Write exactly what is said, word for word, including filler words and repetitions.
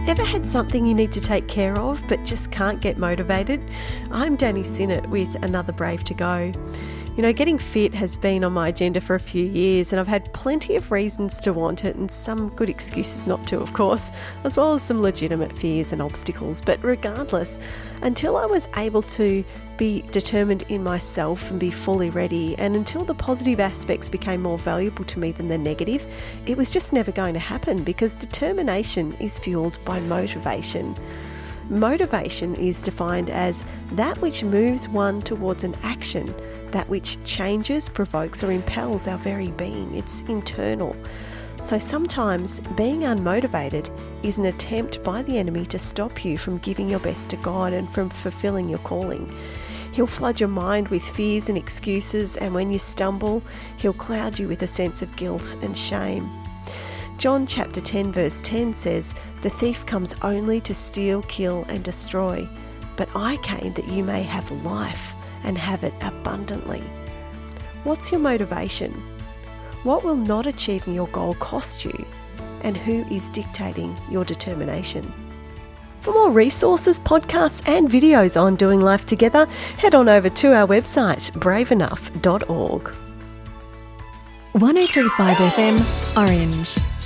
Ever had something you need to take care of but just can't get motivated? I'm Danny Sinnott with Another Brave to Go. You know, getting fit has been on my agenda for a few years, and I've had plenty of reasons to want it and some good excuses not to, of course, as well as some legitimate fears and obstacles. But regardless, until I was able to be determined in myself and be fully ready, and until the positive aspects became more valuable to me than the negative, it was just never going to happen, because determination is fueled by motivation. Motivation is defined as that which moves one towards an action, that which changes, provokes or impels our very being. It's internal. So sometimes being unmotivated is an attempt by the enemy to stop you from giving your best to God and from fulfilling your calling. He'll flood your mind with fears and excuses, and when you stumble, he'll cloud you with a sense of guilt and shame. John chapter ten verse ten says, "The thief comes only to steal, kill and destroy, but I came that you may have life and have it abundantly." What's your motivation? What will not achieving your goal cost you? And who is dictating your determination? For more resources, podcasts and videos on doing life together, head on over to our website, brave enough dot org. one oh three point five F M, Orange.